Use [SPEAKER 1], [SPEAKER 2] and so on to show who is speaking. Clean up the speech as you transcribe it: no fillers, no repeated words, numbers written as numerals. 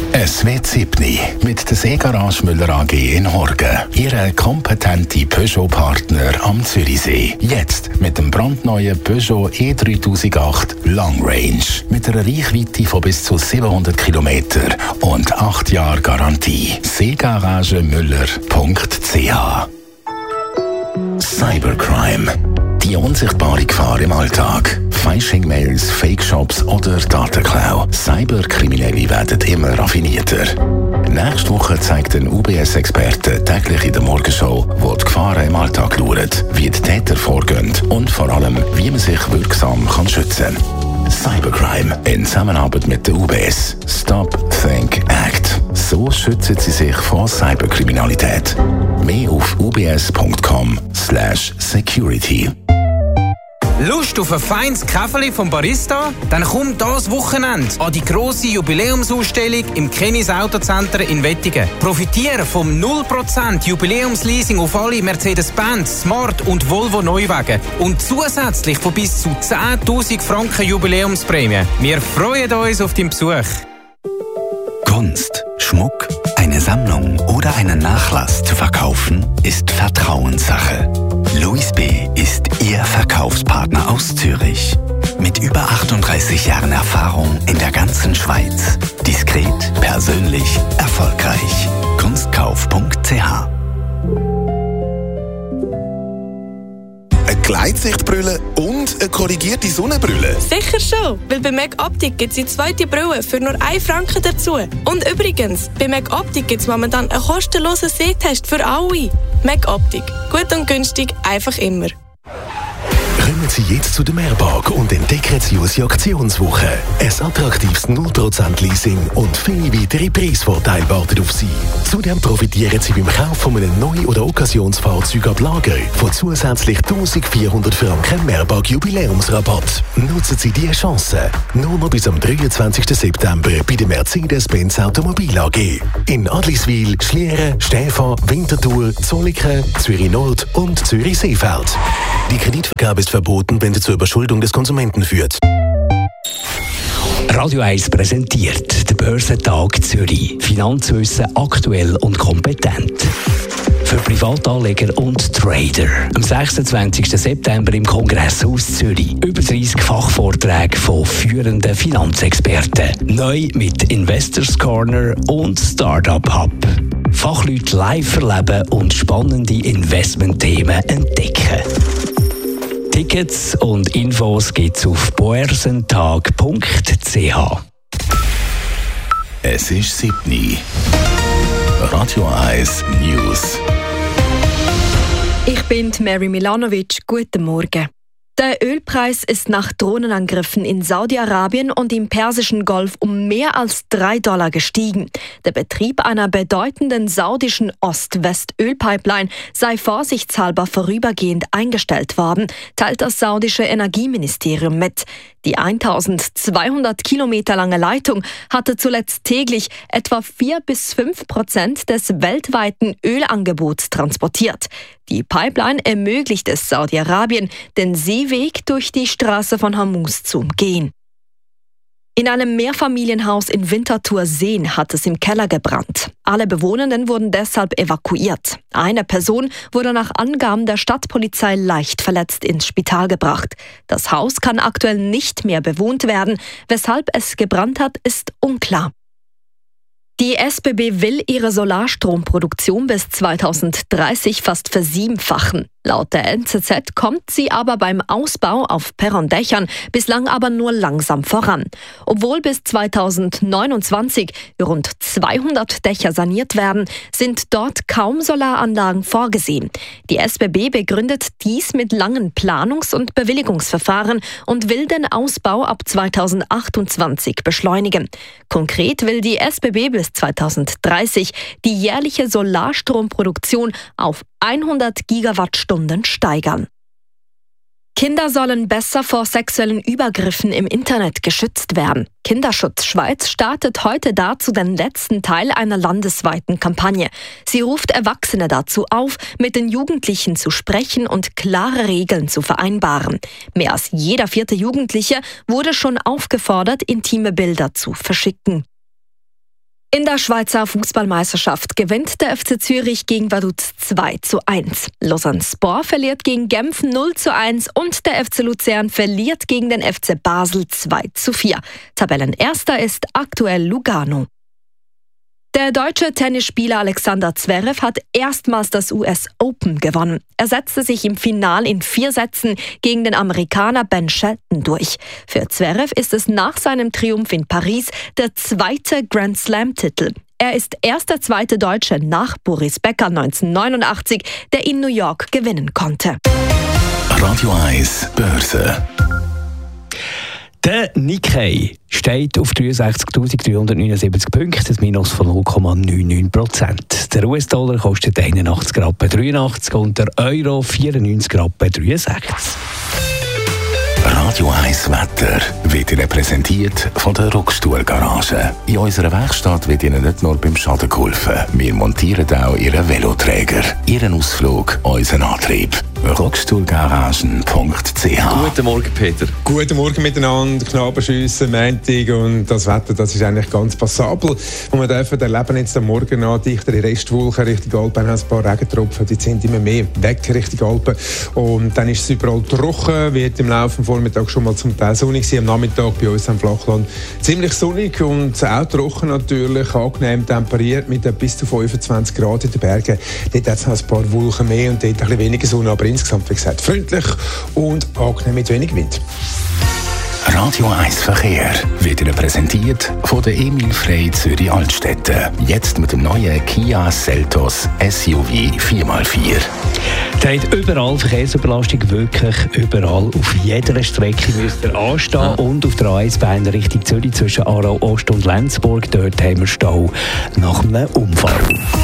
[SPEAKER 1] Es wird 7 mit der Seegarage Müller AG in Horgen. Ihre kompetente Peugeot-Partner am Zürichsee. Jetzt mit dem brandneuen Peugeot E3008 Long Range. Mit einer Reichweite von bis zu 700 km und 8 Jahre Garantie. Seegaragemüller.ch. Cybercrime. Die unsichtbare Gefahr im Alltag. Phishing-Mails, Fake-Shops oder Datenklau. Cyberkriminelle werden immer raffinierter. Nächste Woche zeigt ein UBS-Experte täglich in der Morgenshow, wo die Gefahren im Alltag lauern, wie die Täter vorgehen und vor allem, wie man sich wirksam schützen kann. Cybercrime in Zusammenarbeit mit der UBS. Stop, Think, Act. So schützen Sie sich vor Cyberkriminalität. Mehr auf ubs.com/security.
[SPEAKER 2] Lust auf ein feines Käferli vom Barista? Dann komm das Wochenende an die grosse Jubiläumsausstellung im Kennis Autocenter in Wettingen. Profitiere vom 0% Jubiläumsleasing auf alle Mercedes-Benz, Smart und Volvo Neuwagen und zusätzlich von bis zu 10.000 Franken Jubiläumsprämie. Wir freuen uns auf deinen Besuch.
[SPEAKER 3] Kunst, Schmuck, eine Sammlung oder einen Nachlass zu verkaufen, ist Vertrauenssache. Louis B. ist Ihr Verkaufspartner aus Zürich. Mit über 38 Jahren Erfahrung in der ganzen Schweiz. Diskret, persönlich, erfolgreich. Kunstkauf.ch.
[SPEAKER 4] Eine Gleitsichtbrille und eine korrigierte Sonnenbrille?
[SPEAKER 5] Sicher schon, weil bei Mac Optik gibt es die zweite Brille für nur 1 Franken dazu. Und übrigens, bei Mac Optik gibt es momentan einen kostenlosen Sehtest für alle. Mac Optik. Gut und günstig, einfach immer.
[SPEAKER 6] Kommen Sie jetzt zu der Mehrpark und entdecken Sie unsere Aktionswoche. Ein attraktives 0% Leasing und viele weitere Preisvorteile warten auf Sie. Zudem profitieren Sie beim Kauf von einem Neu- oder Occasionsfahrzeug ab Lager von zusätzlich 1400 Franken Mehrpark Jubiläumsrabatt. Nutzen Sie diese Chance. Nur noch bis am 23. September bei der Mercedes-Benz Automobil AG. In Adliswil, Schlieren, Stäfa, Winterthur, Zollikofen, Zürich Nord und Zürich Seefeld. Die Kreditvergabe ist verboten, wenn sie zur Überschuldung des Konsumenten führt.
[SPEAKER 7] Radio 1 präsentiert den Börsentag Zürich. Finanzwissen aktuell und kompetent. Für Privatanleger und Trader. Am 26. September im Kongresshaus Zürich. Über 30 Fachvorträge von führenden Finanzexperten. Neu mit Investors Corner und Startup Hub. Fachleute live erleben und spannende Investmentthemen entdecken. Tickets und Infos gibt's auf boersentag.ch.
[SPEAKER 1] Es ist 7. Radio 1 News.
[SPEAKER 8] Ich bin Mary Milanovic. Guten Morgen. Der Ölpreis ist nach Drohnenangriffen in Saudi-Arabien und im Persischen Golf um mehr als $3 gestiegen. Der Betrieb einer bedeutenden saudischen Ost-West-Ölpipeline sei vorsichtshalber vorübergehend eingestellt worden, teilt das saudische Energieministerium mit. Die 1200 Kilometer lange Leitung hatte zuletzt täglich etwa 4-5% des weltweiten Ölangebots transportiert. Die Pipeline ermöglicht es Saudi-Arabien, den Seeweg durch die Straße von Hormuz zu umgehen. In einem Mehrfamilienhaus in Winterthur-Seen hat es im Keller gebrannt. Alle Bewohnenden wurden deshalb evakuiert. Eine Person wurde nach Angaben der Stadtpolizei leicht verletzt ins Spital gebracht. Das Haus kann aktuell nicht mehr bewohnt werden. Weshalb es gebrannt hat, ist unklar. Die SBB will ihre Solarstromproduktion bis 2030 fast versiebenfachen. Laut der NZZ kommt sie aber beim Ausbau auf Perrondächern bislang aber nur langsam voran. Obwohl bis 2029 rund 200 Dächer saniert werden, sind dort kaum Solaranlagen vorgesehen. Die SBB begründet dies mit langen Planungs- und Bewilligungsverfahren und will den Ausbau ab 2028 beschleunigen. Konkret will die SBB bis 2030 die jährliche Solarstromproduktion auf 100 Gigawattstunden steigern. Kinder sollen besser vor sexuellen Übergriffen im Internet geschützt werden. Kinderschutz Schweiz startet heute dazu den letzten Teil einer landesweiten Kampagne. Sie ruft Erwachsene dazu auf, mit den Jugendlichen zu sprechen und klare Regeln zu vereinbaren. Mehr als jeder 4. Jugendliche wurde schon aufgefordert, intime Bilder zu verschicken. In der Schweizer Fußballmeisterschaft gewinnt der FC Zürich gegen Vaduz 2:1. Lausanne-Sport verliert gegen Genf 0:1 und der FC Luzern verliert gegen den FC Basel 2:4. Tabellenerster ist aktuell Lugano. Der deutsche Tennisspieler Alexander Zverev hat erstmals das US Open gewonnen. Er setzte sich im Finale in 4 Sätzen gegen den Amerikaner Ben Shelton durch. Für Zverev ist es nach seinem Triumph in Paris der 2. Grand Slam-Titel. Er ist erst der 2. Deutsche nach Boris Becker 1989, der in New York gewinnen konnte.
[SPEAKER 1] Radio 1 Börse.
[SPEAKER 7] Der Nikkei steht auf 63.379 Punkten, das Minus von 0,99%. Der US-Dollar kostet 81,83 und der Euro 94,63.
[SPEAKER 1] Radio 1 Wetter wird Ihnen präsentiert von der Rockstuhl-Garage. In unserer Werkstatt wird Ihnen nicht nur beim Schaden geholfen. Wir montieren auch Ihren Veloträger, Ihren Ausflug, unseren Antrieb. Rockstuhlgaragen.ch.
[SPEAKER 9] Guten Morgen, Peter.
[SPEAKER 10] Guten Morgen miteinander. Knabenschüsse, Montag und das Wetter, das ist eigentlich ganz passabel. Und wir dürfen erleben jetzt am Morgen noch dichtere Restwolken Richtung Alpen, ein paar Regentropfen, die sind immer mehr weg Richtung Alpen. Und dann ist es überall trocken, wird im Laufe des Vormittags schon mal zum Teil sonnig sein. Am Nachmittag bei uns am Flachland ziemlich sonnig und auch trocken natürlich, angenehm temperiert mit bis zu 25 Grad in den Bergen. Dort hat es noch ein paar Wolken mehr und dort ein bisschen weniger Sonne, aber insgesamt, wie gesagt, freundlich und angenehm mit wenig Wind.
[SPEAKER 1] Radio 1 Verkehr wird Ihnen präsentiert von der Emil Frey Zürich Altstädte. Jetzt mit dem neuen Kia Seltos SUV 4x4.
[SPEAKER 7] Da hat überall Verkehrsüberlastung, wirklich überall. Auf jeder Strecke müsst ihr anstehen. Und auf der A1-Bahn Richtung Zürich zwischen Aarau Ost und Lenzburg, dort haben wir Stau nach einem Unfall.